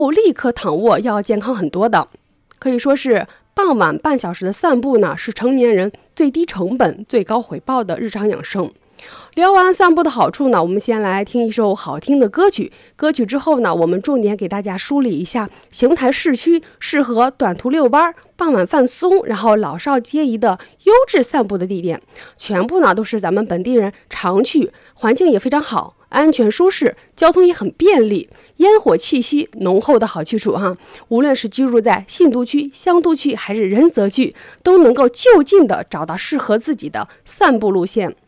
立刻躺卧要健康很多的。可以说是傍晚半小时的散步呢，是成年人最低成本、最高回报的日常养生。聊完散步的好处呢，我们先来听一首好听的歌曲。歌曲之后呢，我们重点给大家梳理一下邢台市区适合短途遛弯、傍晚放松，然后老少皆宜的优质散步的地点。全部呢都是咱们本地人常去，环境也非常好，安全舒适，交通也很便利，烟火气息浓厚的好去处哈。无论是居住在信都区、香都区还是仁泽区，都能够就近的找到适合自己的散步路线。